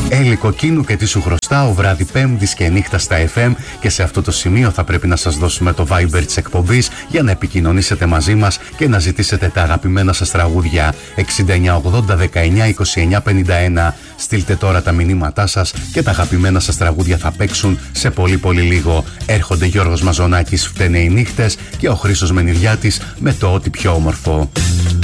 Έλλη Κοκκίνου και τι σου χρωστάω, βράδυ Πέμπτης και νύχτα στα FM. Και σε αυτό το σημείο θα πρέπει να σας δώσουμε το Viber της εκπομπής για να επικοινωνήσετε μαζί μας και να ζητήσετε τα αγαπημένα σας τραγούδια. 6980192951. Στείλτε τώρα τα μηνύματά σας και τα αγαπημένα σας τραγούδια θα παίξουν σε πολύ λίγο. Έρχονται Γιώργος Μαζονάκης, Φταίνε οι νύχτες, και ο Χρήστος Μενιριάτης με το ό,τι πιο όμορφο.